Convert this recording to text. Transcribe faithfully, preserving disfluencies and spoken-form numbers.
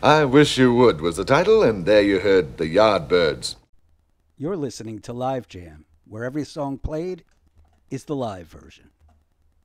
I Wish You Would was the title, and there you heard the Yardbirds. You're listening to Live Jam, where every song played is the live version.